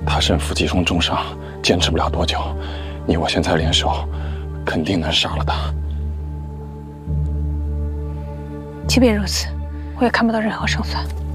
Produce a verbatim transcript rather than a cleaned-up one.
他身负击中重伤，坚持不了多久。你我现在联手，肯定能杀了他。 即便如此，我也看不到任何胜算。